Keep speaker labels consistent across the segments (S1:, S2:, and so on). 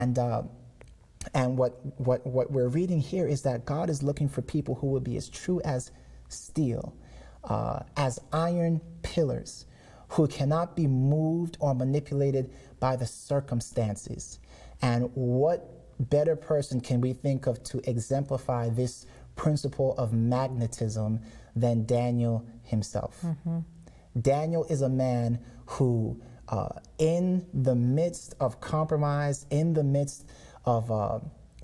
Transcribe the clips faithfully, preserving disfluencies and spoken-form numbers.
S1: And uh, and what what what we're reading here is that God is looking for people who will be as true as steel, uh, as iron pillars, who cannot be moved or manipulated by the circumstances. And what better person can we think of to exemplify this principle of magnetism than Daniel himself? Mm-hmm. Daniel is a man who, uh, in the midst of compromise, in the midst of uh,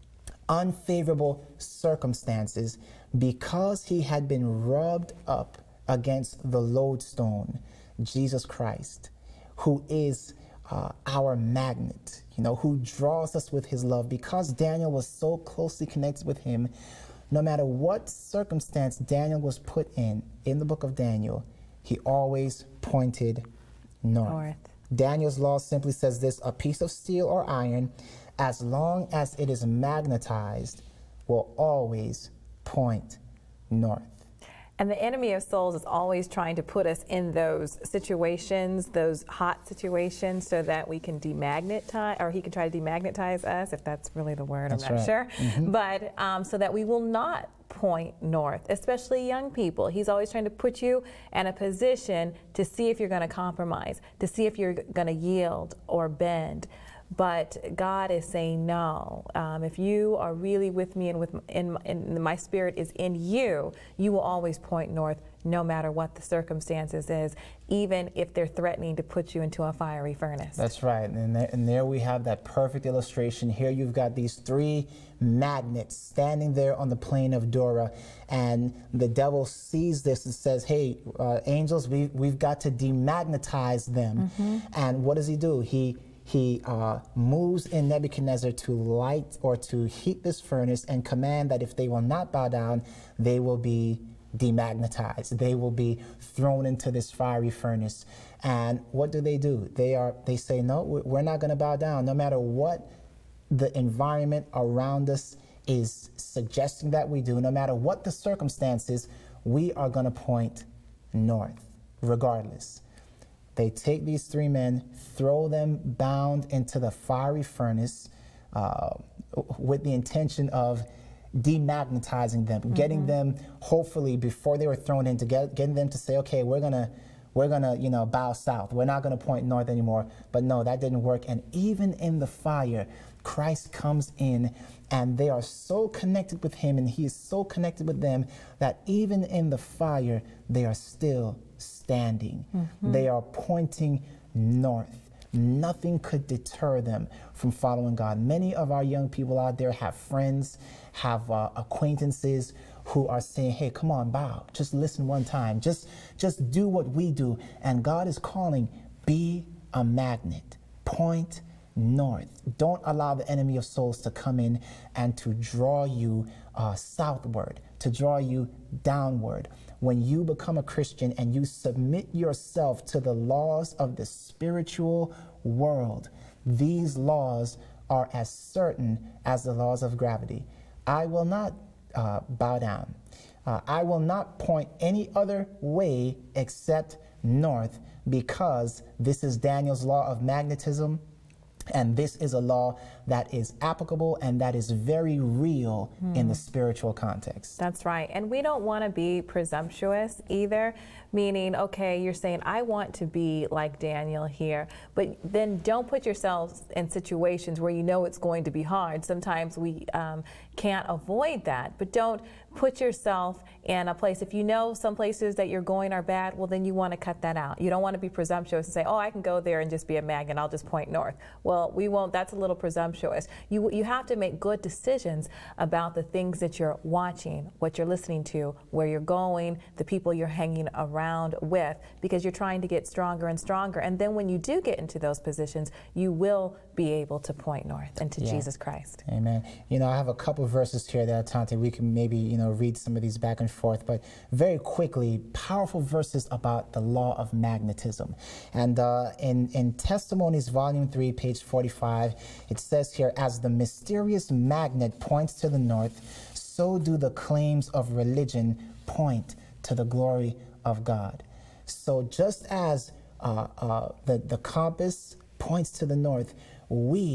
S1: unfavorable circumstances, because he had been rubbed up against the lodestone, Jesus Christ, who is uh, our magnet, you know, who draws us with his love. Because Daniel was so closely connected with him, no matter what circumstance Daniel was put in, in the book of Daniel, he always pointed north. north. Daniel's law simply says this: a piece of steel or iron, as long as it is magnetized, will always point north.
S2: And the enemy of souls is always trying to put us in those situations, those hot situations, so that we can demagnetize, or he can try to demagnetize us, if that's really the word, that's I'm not right. sure. Mm-hmm. But um, so that we will not point north, especially young people. He's always trying to put you in a position to see if you're going to compromise, to see if you're going to yield or bend. But God is saying no. Um, if you are really with me and with in, in my spirit is in you, you will always point north, no matter what the circumstances is, even if they're threatening to put you into a fiery furnace.
S1: That's right. And there, and there we have that perfect illustration. Here you've got these three magnets standing there on the plain of Dura, and the devil sees this and says, hey, uh, angels, we, we've got to demagnetize them. Mm-hmm. And what does he do? He He uh, moves in Nebuchadnezzar to light or to heat this furnace and command that if they will not bow down, they will be demagnetized. They will be thrown into this fiery furnace. And what do they do? They are. They say, no, we're not going to bow down. No matter what the environment around us is suggesting that we do, no matter what the circumstances, we are going to point north, regardless. They take these three men, throw them bound into the fiery furnace uh, with the intention of demagnetizing them, mm-hmm. getting them, hopefully, before they were thrown in, to get, getting them to say, okay, we're gonna, we're gonna, you know, bow south. We're not gonna point north anymore. But no, that didn't work. And even in the fire, Christ comes in, and they are so connected with him, and he is so connected with them, that even in the fire, they are still standing. Mm-hmm. They are pointing north. Nothing could deter them from following God. Many of our young people out there have friends, have uh, acquaintances who are saying, hey, come on, bow. Just listen one time. Just, just do what we do. And God is calling, be a magnet. Point north. Don't allow the enemy of souls to come in and to draw you uh, southward, to draw you downward. When you become a Christian and you submit yourself to the laws of the spiritual world, these laws are as certain as the laws of gravity. I will not uh, bow down. Uh, I will not point any other way except north, because this is Daniel's law of magnetism. And this is a law that is applicable and that is very real hmm. in the spiritual context.
S2: That's right. And we don't want to be presumptuous either, meaning, okay, you're saying, I want to be like Daniel here, but then don't put yourselves in situations where you know it's going to be hard. Sometimes we um, can't avoid that, but don't put yourself in a place. If you know some places that you're going are bad, well, then you want to cut that out. You don't want to be presumptuous and say, oh, I can go there and just be a magnet. I'll just point north. Well, we won't. That's a little presumptuous. You, you have to make good decisions about the things that you're watching, what you're listening to, where you're going, the people you're hanging around with, because you're trying to get stronger and stronger. And then when you do get into those positions, you will be able to point north into yeah. Jesus Christ.
S1: Amen. You know, I have a couple of verses here that, Tante, we can maybe, you know, read some of these back and forth, but very quickly, powerful verses about the law of magnetism. And uh, in, in Testimonies, Volume three, page forty-five, it says here, as the mysterious magnet points to the north, so do the claims of religion point to the glory of God. So just as uh, uh, the, the compass points to the north, we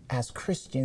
S1: as Christians,